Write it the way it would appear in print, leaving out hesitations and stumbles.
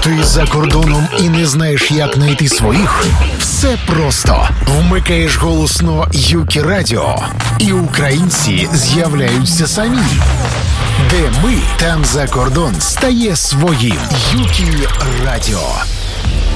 Ти за кордоном і не знаєш, як знайти своїх? Все просто. Вмикаєш голосно Юкі Радіо, і українці з'являються самі. Де ми, там за кордон стає своїм. Юкі Радіо.